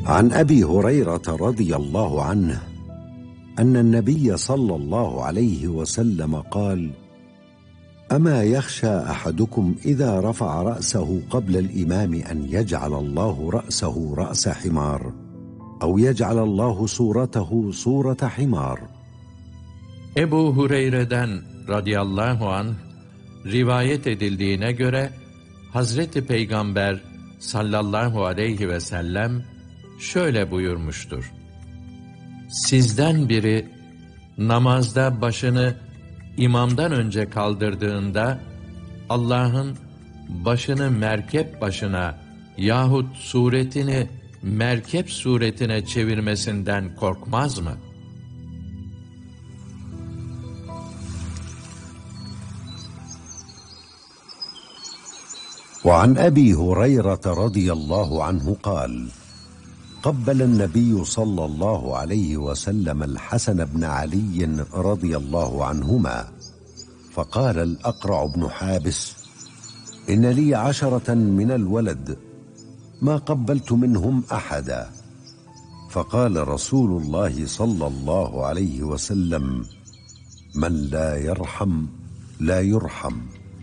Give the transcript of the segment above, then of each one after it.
عن أبي هريرة رضي الله عنه أن النبي صلى الله عليه وسلم قال: أما يخشى أحدكم إذا رفع رأسه قبل الإمام أن يجعل الله رأسه رأس حمار أو يجعل الله صورته صورة حمار. Ebu Hureyre'den radıyallahu anh rivayet edildiğine göre Hazreti Peygamber sallallahu aleyhi ve sellem şöyle buyurmuştur: Sizden biri namazda başını imamdan önce kaldırdığında Allah'ın başını merkep başına yahut suretini merkep suretine çevirmesinden korkmaz mı? وعن أبي هريرة رضي الله عنه قال: قبل النبي صلى الله عليه وسلم الحسن بن علي رضي الله عنهما، فقال الأقرع بن حابس: إن لي 10 من الولد ما قبلت منهم أحدا. فقال رسول الله صلى الله عليه وسلم: من لا يرحم لا يرحم.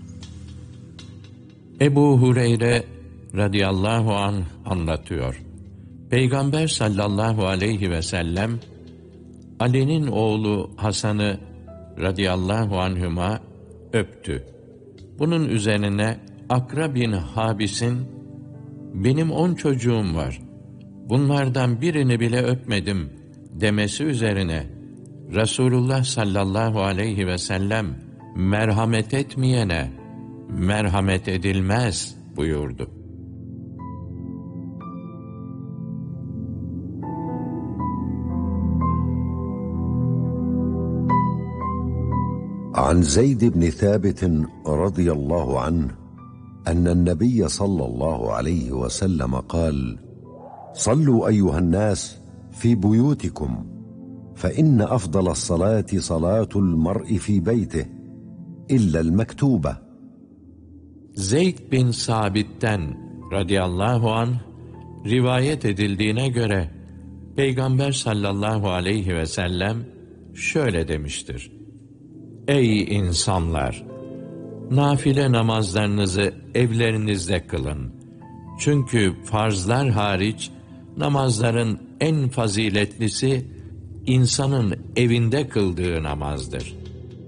Ebu Hureyre radıyallahu anh anlatıyor. Peygamber sallallahu aleyhi ve sellem Ali'nin oğlu Hasan'ı radıyallahu anhüma öptü. Bunun üzerine Akra bin Habis'in benim 10 çocuğum var, bunlardan birini bile öpmedim demesi üzerine Resulullah sallallahu aleyhi ve sellem merhamet etmeyene merhamet edilmez buyurdu. عن زيد بن ثابت رضي الله عنه أن النبي صلى الله عليه وسلم قال: صلوا أيها الناس في بيوتكم، فإن أفضل الصلاة صلاة المرء في بيته إلا المكتوبة. Zeyd bin Sabit'ten radıyallahu anh rivayet edildiğine göre Peygamber sallallahu aleyhi ve sellem şöyle demiştir: Ey insanlar! Nafile namazlarınızı evlerinizde kılın. Çünkü farzlar hariç namazların en faziletlisi insanın evinde kıldığı namazdır.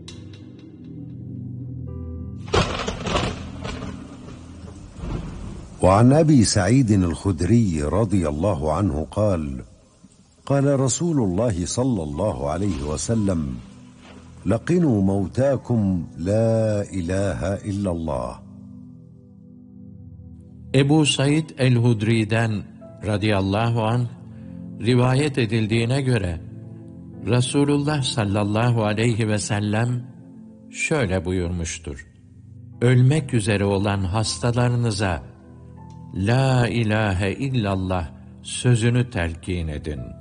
وعن أبي سعيد الخدري رضي الله عنه قال: قال رسول الله صلى الله عليه وسلم: لقنوا موتاكم لا إله إلا الله. Ebu Said el-Hudri'den radıyallahu anh rivayet edildiğine göre Resulullah sallallahu aleyhi ve sellem şöyle buyurmuştur: Ölmek üzere olan hastalarınıza La ilahe illallah sözünü telkin edin.